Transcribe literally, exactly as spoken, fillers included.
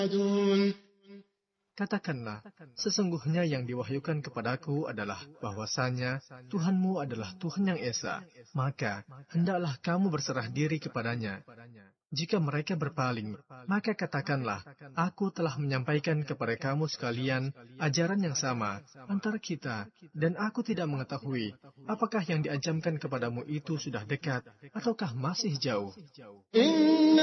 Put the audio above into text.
Katakanlah, sesungguhnya yang diwahyukan kepadaku adalah bahwasanya Tuhanmu adalah Tuhan yang Esa, maka hendaklah kamu berserah diri kepadanya. Jika mereka berpaling, maka katakanlah, aku telah menyampaikan kepada kamu sekalian ajaran yang sama antara kita, dan aku tidak mengetahui apakah yang diajarkan kepadamu itu sudah dekat ataukah masih jauh.